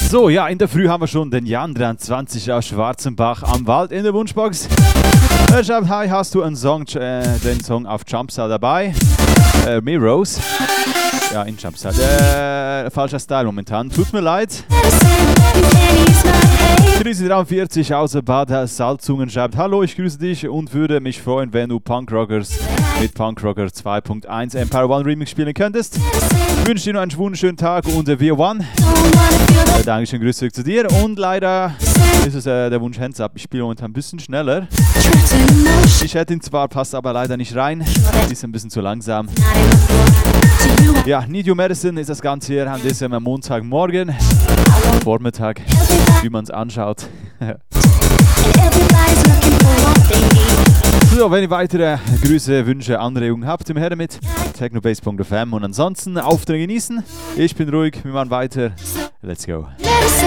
So, ja, in der Früh haben wir schon den Jan 23 aus Schwarzenbach am Wald in der Wunschbox. Er schreibt, hi, hast du einen Song, den Song auf Jumpstyle dabei? Mirrors. Ja, in Jumpstyle. Falscher Style momentan. Tut mir leid. Grüße 43 aus Bad Salzungen schreibt, hallo, ich grüße dich und würde mich freuen, wenn du Punkrockers mit Punkrocker 2.1 Empire One Remix spielen könntest. Ich wünsche dir noch einen wunderschönen Tag und wir One. Dankeschön, Grüße zurück zu dir. Und leider ist es der Wunsch Hands Up. Ich spiele momentan ein bisschen schneller. Ich hätte ihn zwar, passt aber leider nicht rein. Ist ein bisschen zu langsam. Ja, Need You Medicine ist das Ganze hier an diesem Montagmorgen. Vormittag, wie man es anschaut. So, wenn ihr weitere Grüße, Wünsche, Anregungen habt, immer her damit. technobase.fm und ansonsten Auftritt genießen. Ich bin ruhig, wir machen weiter. Let's go.